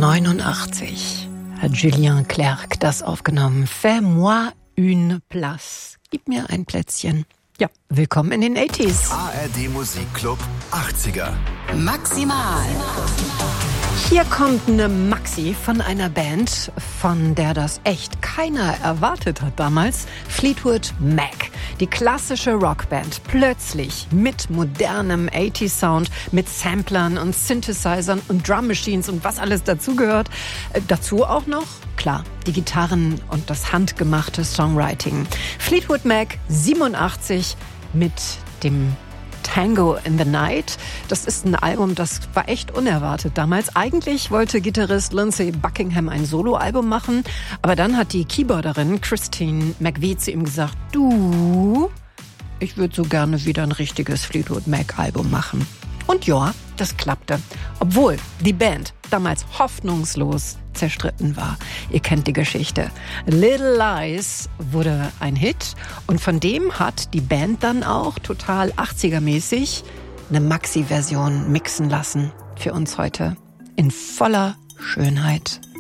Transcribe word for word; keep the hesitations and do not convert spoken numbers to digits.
neunzehnhundertneunundachtzig hat Julien Clerc das aufgenommen. Fais-moi une place. Gib mir ein Plätzchen. Ja, willkommen in den achtziger. A R D Musikclub achtziger. Maximal. Hier kommt eine Maxi von einer Band, von der das echt keiner erwartet hat damals. Fleetwood Mac. Die klassische Rockband. Plötzlich mit modernem achtziger Sound, mit Samplern und Synthesizern und Drum Machines und was alles dazugehört. Äh, dazu auch noch, klar, die Gitarren und das handgemachte Songwriting. Fleetwood Mac siebenundachtzig mit dem Tango in the Night. Das ist ein Album, das war echt unerwartet damals. Eigentlich wollte Gitarrist Lindsey Buckingham ein Soloalbum machen, aber dann hat die Keyboarderin Christine McVie zu ihm gesagt, du, ich würde so gerne wieder ein richtiges Fleetwood Mac Album machen. Und ja, das klappte. Obwohl die Band damals hoffnungslos zerstritten war. Ihr kennt die Geschichte. Little Lies wurde ein Hit und von dem hat die Band dann auch total achtziger-mäßig eine Maxi-Version mixen lassen für uns heute in voller Schönheit.